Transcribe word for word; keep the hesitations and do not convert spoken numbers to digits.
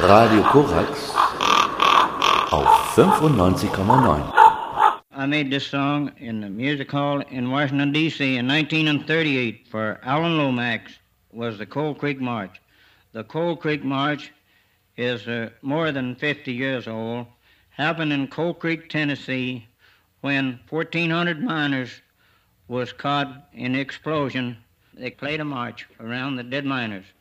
Radio Korax auf fünfundneunzig Komma neun. I made this song in the music hall in Washington, D C in nineteen thirty-eight for Alan Lomax, was the Coal Creek March. The Coal Creek March is uh, more than fifty years old, happened in Coal Creek, Tennessee, when fourteen hundred miners was caught in the explosion. They played a march around the dead miners.